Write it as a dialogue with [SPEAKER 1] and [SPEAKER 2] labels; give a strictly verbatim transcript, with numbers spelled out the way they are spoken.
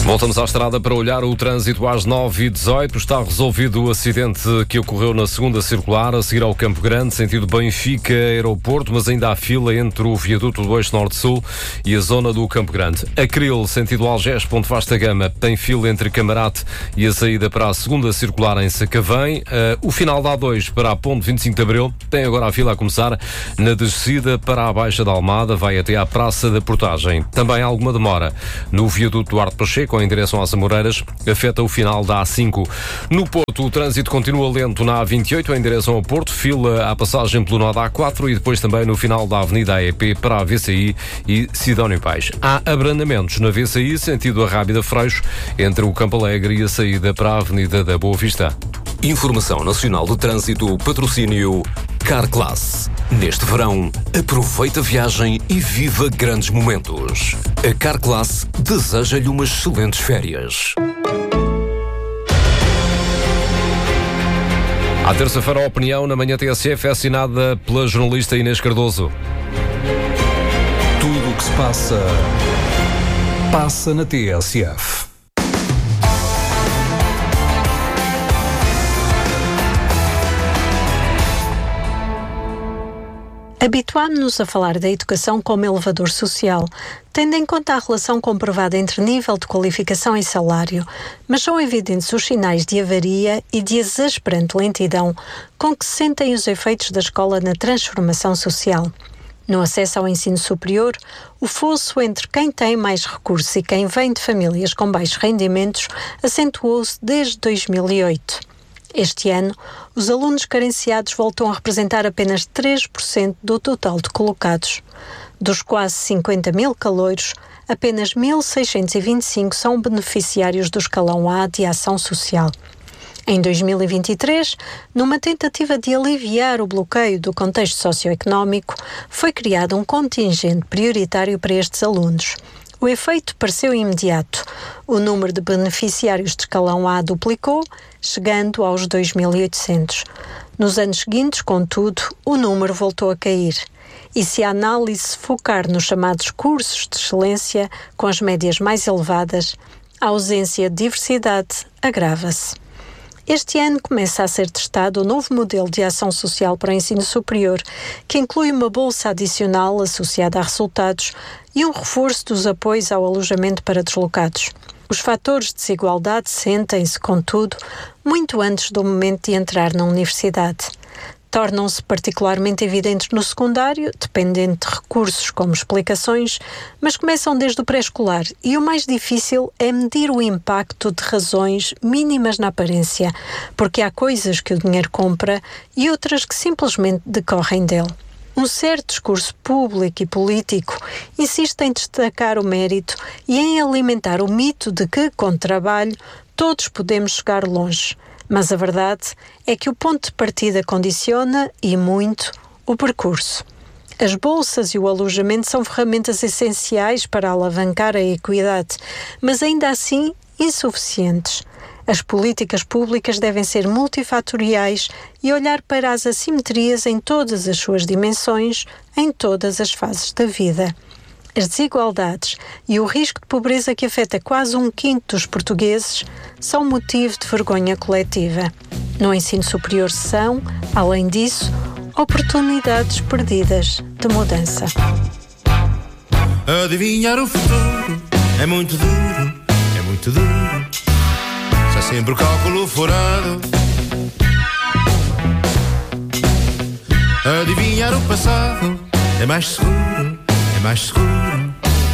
[SPEAKER 1] Voltamos à estrada para olhar o trânsito às nove e dezoito. Está resolvido o acidente que ocorreu na segunda circular, a seguir ao Campo Grande, sentido Benfica Aeroporto, mas ainda há fila entre o viaduto do Eixo Norte-Sul e a zona do Campo Grande. Acril, sentido Algés, Ponte Vasta Gama, tem fila entre Camarate e a saída para a segunda circular em Sacavém. Uh, o final da A dois para a Ponte vinte e cinco de Abril tem agora a fila a começar na descida para a Baixa da Almada, vai até à Praça da Portagem. Também há alguma demora no viaduto Duarte Pacheco, em direção às Amoreiras, afeta o final da A cinco. No Porto, o trânsito continua lento na A vinte e oito, em direção ao Porto, fila à passagem pelo nó da A quatro e depois também no final da Avenida A E P para a V C I e Sidónio Pais. Há abrandamentos na V C I, sentido a Rábida Freixo, entre o Campo Alegre e a saída para a Avenida da Boa Vista.
[SPEAKER 2] Informação Nacional de Trânsito, patrocínio Carclass. Neste verão, aproveita a viagem e viva grandes momentos. A Carclass deseja-lhe umas excelentes férias.
[SPEAKER 1] À terça-feira, a opinião na Manhã T S F é assinada pela jornalista Inês Cardoso.
[SPEAKER 3] Tudo o que se passa, passa na T S F.
[SPEAKER 4] Habituámo-nos a falar da educação como elevador social, tendo em conta a relação comprovada entre nível de qualificação e salário, mas são evidentes os sinais de avaria e de exasperante lentidão com que se sentem os efeitos da escola na transformação social. No acesso ao ensino superior, o fosso entre quem tem mais recursos e quem vem de famílias com baixos rendimentos acentuou-se desde dois mil e oito. Este ano, os alunos carenciados voltam a representar apenas três por cento do total de colocados. Dos quase cinquenta mil calouros, apenas mil seiscentos e vinte e cinco são beneficiários do escalão A de ação social. Em dois mil e vinte e três, numa tentativa de aliviar o bloqueio do contexto socioeconómico, foi criado um contingente prioritário para estes alunos. O efeito pareceu imediato. O número de beneficiários de escalão A duplicou, chegando aos dois mil e oitocentos. Nos anos seguintes, contudo, o número voltou a cair. E se a análise se focar nos chamados cursos de excelência, com as médias mais elevadas, a ausência de diversidade agrava-se. Este ano começa a ser testado o novo modelo de ação social para o ensino superior, que inclui uma bolsa adicional associada a resultados e um reforço dos apoios ao alojamento para deslocados. Os fatores de desigualdade sentem-se, contudo, muito antes do momento de entrar na universidade. Tornam-se particularmente evidentes no secundário, dependendo de recursos como explicações, mas começam desde o pré-escolar e o mais difícil é medir o impacto de razões mínimas na aparência, porque há coisas que o dinheiro compra e outras que simplesmente decorrem dele. Um certo discurso público e político insiste em destacar o mérito e em alimentar o mito de que, com trabalho, todos podemos chegar longe. Mas a verdade é que o ponto de partida condiciona, e muito, o percurso. As bolsas e o alojamento são ferramentas essenciais para alavancar a equidade, mas ainda assim insuficientes. As políticas públicas devem ser multifatoriais e olhar para as assimetrias em todas as suas dimensões, em todas as fases da vida. As desigualdades e o risco de pobreza que afeta quase um quinto dos portugueses são motivo de vergonha coletiva. No ensino superior são, além disso, oportunidades perdidas de mudança.
[SPEAKER 5] Adivinhar o futuro é muito duro, é muito duro. Se é sempre o cálculo furado. Adivinhar o passado é mais seguro, é mais seguro.